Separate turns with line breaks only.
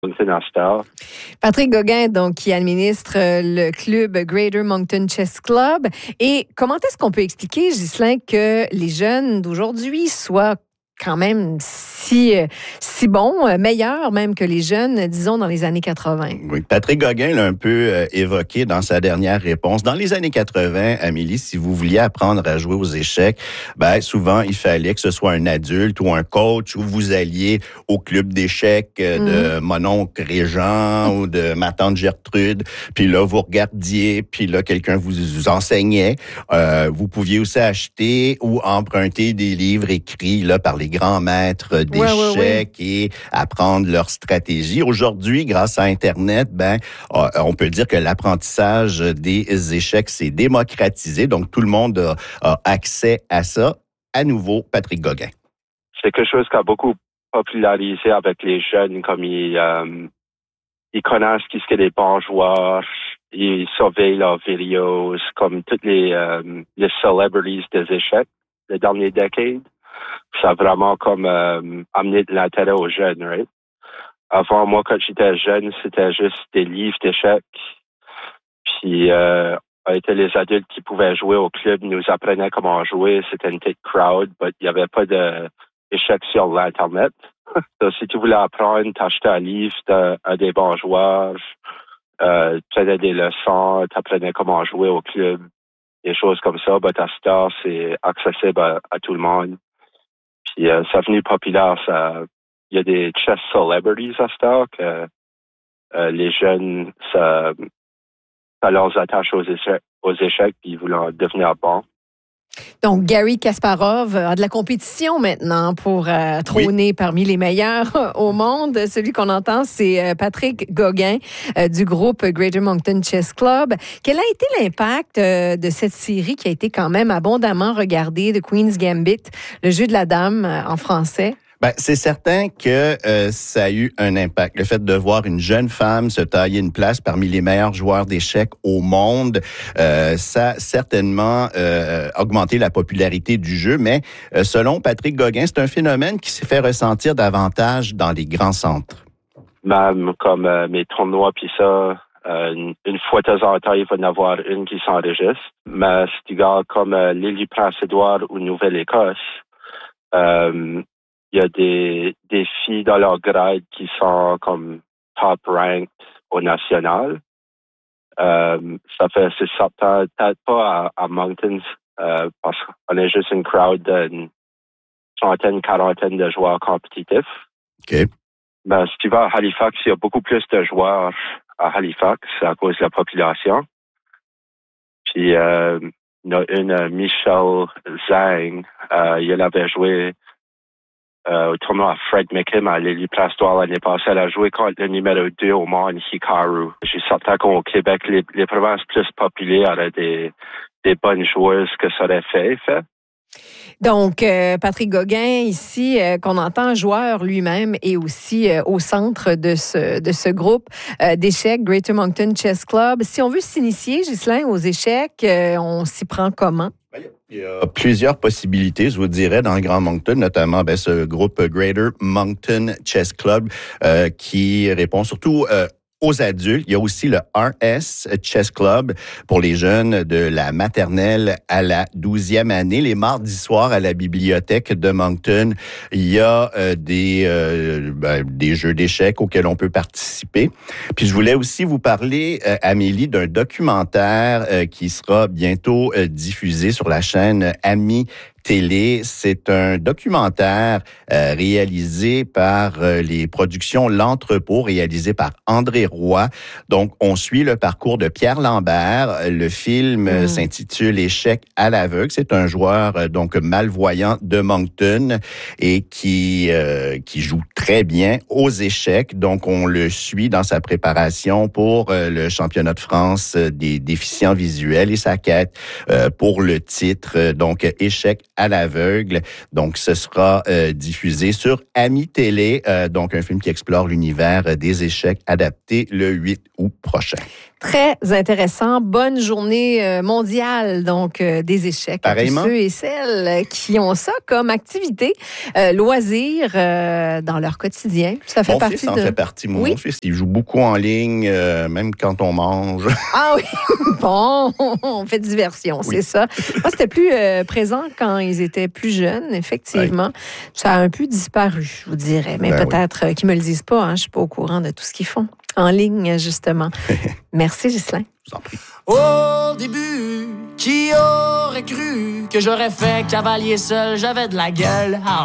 Patrick Gauguin, donc, qui administre le club Greater Moncton Chess Club. Et comment est-ce qu'on peut expliquer, Ghislain, que les jeunes d'aujourd'hui soient quand même si bons, meilleurs même que les jeunes, disons, dans les années 80?
Oui, Patrick Gauguin l'a un peu évoqué dans sa dernière réponse. Dans les années 80, Amélie, si vous vouliez apprendre à jouer aux échecs, souvent, il fallait que ce soit un adulte ou un coach ou vous alliez au club d'échecs de mon oncle Régent ou de ma tante Gertrude. Puis là, vous regardiez, puis là, quelqu'un vous enseignait. Vous pouviez aussi acheter ou emprunter des livres écrits là par les grands maîtres d'échecs et apprendre leur stratégie. Aujourd'hui, grâce à Internet, on peut dire que l'apprentissage des échecs s'est démocratisé. Donc, tout le monde a accès à ça. À nouveau, Patrick Gauguin.
C'est quelque chose qui a beaucoup popularisé avec les jeunes, comme ils connaissent qui sont les bons joueurs, ils surveillent leurs vidéos, comme toutes les celebrities des échecs des dernières décades. Ça a vraiment comme amené de l'intérêt aux jeunes, right? Avant, moi, quand j'étais jeune, c'était juste des livres d'échecs. Puis, les adultes qui pouvaient jouer au club nous apprenaient comment jouer. C'était une petite crowd, mais il n'y avait pas d'échecs sur l'Internet. Donc, si tu voulais apprendre, t'achetais un livre à des bons joueurs, tu prenais des leçons, t'apprenais comment jouer au club, des choses comme ça. Mais à cette heure, c'est accessible à tout le monde. Puis ça est venu populaire. Il y a des chess celebrities à cette heure que les jeunes, ça leur attache aux échecs puis ils voulaient devenir bons.
Donc, Garry Kasparov a de la compétition maintenant pour trôner parmi les meilleurs au monde. Celui qu'on entend, c'est Patrick Gauguin du groupe Greater Moncton Chess Club. Quel a été l'impact de cette série qui a été quand même abondamment regardée, de Queen's Gambit, le jeu de la dame en français?
C'est certain que ça a eu un impact. Le fait de voir une jeune femme se tailler une place parmi les meilleurs joueurs d'échecs au monde, ça a certainement augmenté la popularité du jeu. Mais selon Patrick Gauguin, c'est un phénomène qui s'est fait ressentir davantage dans les grands centres.
Même comme mes tournois, puis ça, une fois de temps en temps, il va y en avoir une qui s'enregistre. Mais si tu regardes comme l'île Prince-Édouard ou Nouvelle-Écosse, il y a des filles dans leur grade qui sont comme top ranked au national. C'est certain, peut-être pas à Moncton, parce qu'on est juste une crowd d'une trentaine, quarantaine de joueurs compétitifs.
OK.
Mais si tu vas à Halifax, il y a beaucoup plus de joueurs à Halifax à cause de la population. Puis, il y a une Michelle Zhang, elle avait joué au tournoi à Fred McKim à l'île Prince-Édouard l'année passée. Elle a joué contre le numéro 2 au monde, Hikaru. Je suis certain qu'au Québec, les provinces plus populaires auraient des bonnes joueuses que ça aurait fait.
Donc, Patrick Gauguin, ici, qu'on entend joueur lui-même, est aussi au centre de ce groupe d'échecs, Greater Moncton Chess Club. Si on veut s'initier, Ghislain, aux échecs, on s'y prend comment?
Il y a plusieurs possibilités, je vous dirais, dans le Grand Moncton, notamment ce groupe Greater Moncton Chess Club qui répond surtout aux adultes. Il y a aussi le RS Chess Club pour les jeunes de la maternelle à la 12e année. Les mardis soirs à la bibliothèque de Moncton, il y a des jeux d'échecs auxquels on peut participer. Puis je voulais aussi vous parler, Amélie, d'un documentaire qui sera bientôt diffusé sur la chaîne Ami Télé. C'est un documentaire réalisé par les productions L'Entrepôt, réalisé par André Roy. Donc, on suit le parcours de Pierre Lambert. Le film s'intitule Échecs à l'aveugle. C'est un joueur donc malvoyant de Moncton et qui joue très bien aux échecs. Donc, on le suit dans sa préparation pour le championnat de France des déficients visuels et sa quête pour le titre. Donc, Échecs à l'aveugle. Donc, ce sera diffusé sur Ami Télé, donc un film qui explore l'univers des échecs adapté le 8 août prochain.
Très intéressant. Bonne journée mondiale, donc, des échecs.
Pareillement.
À tous ceux et celles qui ont ça comme activité, loisir dans leur quotidien. Ça fait
Mon
partie
fils en fait partie. Mon fils, il joue beaucoup en ligne, même quand on mange.
Ah oui, bon, on fait diversion, c'est ça. Moi, c'était plus présent quand ils étaient plus jeunes, effectivement. Oui. Ça a un peu disparu, je vous dirais. Mais peut-être qu'ils me le disent pas, hein, je suis pas au courant de tout ce qu'ils font. En ligne, justement. Merci, Ghislain.
Je vous en prie.
Au début, qui aurait cru que j'aurais fait cavalier seul, j'avais de la gueule.